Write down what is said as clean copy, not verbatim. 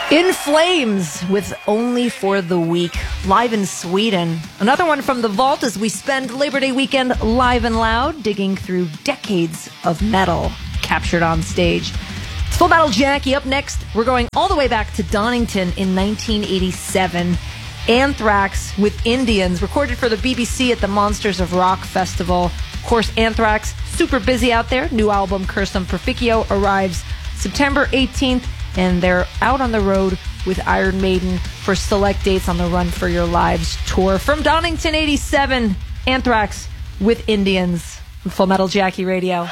In Flames with Only for the Week, live in Sweden. Another one from the vault as we spend Labor Day weekend live and loud, digging through decades of metal captured on stage. It's Full Metal Jackie. Up next, we're going all the way back to Donington in 1987. Anthrax with Indians, recorded for the BBC at the Monsters of Rock Festival. Of course, Anthrax, super busy out there. New album, Cursum Perficio, arrives September 18th. And they're out on the road with Iron Maiden for select dates on the Run for Your Lives tour. From Donington 87, Anthrax with Indians. Full Metal Jackie Radio.